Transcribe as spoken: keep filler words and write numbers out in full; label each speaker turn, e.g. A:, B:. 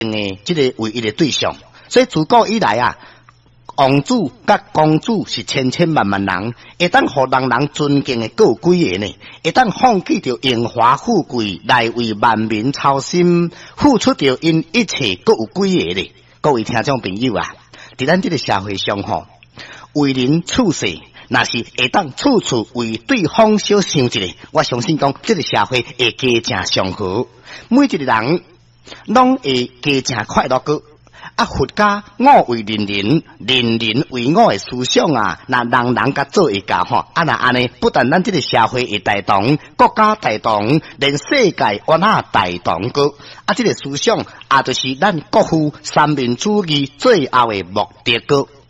A: 诶，这个唯一的对象。所以自古以来啊，王子甲公主是千千万万人，会当互人人尊敬的，各有几个呢？会当放弃着荣华富贵来为万民操心，付出着因一切，各有几个呢？各位听众朋友啊，伫咱这个社会上吼，为人处事，若是会当处处为对方小想一下，我相信讲这个社会会加正祥和，每一个人拢会加正快乐过。啊，佛家我为人人，人人为我的思想啊，那人人甲做一家吼，啊那安尼，不但咱这个社会会大同，国家大同，连世界我那大同个，啊，这个思想啊，就是咱国父三民主义最后的目的个。